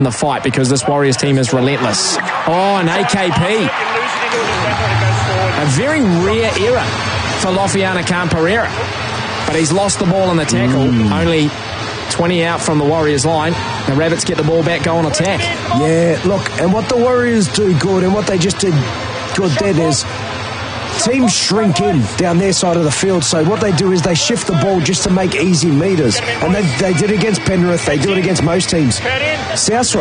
in the fight because this Warriors team is relentless. Oh, an AKP. A very rare error for Lofiana Khan-Pereira. But he's lost the ball in the tackle. Only 20 out from the Warriors line. The Rabbits get the ball back, go on attack. Yeah, look, and what the Warriors do good, and what they just did good then is teams shrink in down their side of the field. So what they do is they shift the ball just to make easy meters. And they did it against Penrith. They do it against most teams. South